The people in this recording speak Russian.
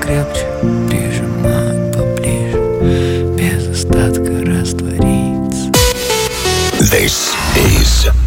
покрепче, прижимают поближе, без остатка раствориться. This is